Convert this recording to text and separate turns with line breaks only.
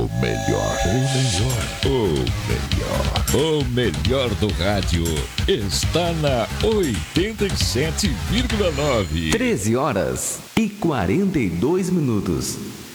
O melhor. O melhor do rádio está na 87,9.
13 horas e 42 minutos.